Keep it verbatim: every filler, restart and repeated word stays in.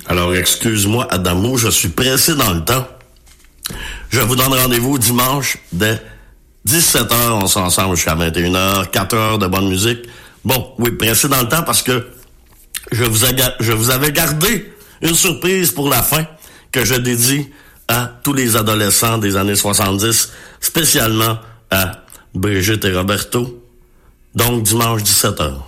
Alors, excuse-moi, Adamo, je suis pressé dans le temps. Je vous donne rendez-vous dimanche dès dix-sept heures. On sera ensemble jusqu'à vingt et une heures. quatre heures de bonne musique. Bon, oui, pressé dans le temps parce que je vous, aga- je vous avais gardé une surprise pour la fin que je dédie à tous les adolescents des années soixante-dix, spécialement à Brigitte et Roberto. Donc, dimanche dix-sept heures.